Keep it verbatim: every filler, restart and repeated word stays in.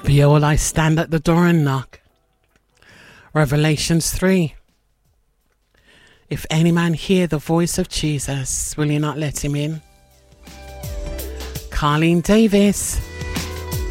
Behold, I stand at the door and knock. Revelations three. If any man hear the voice of Jesus, will you not let him in? Carleen Davis.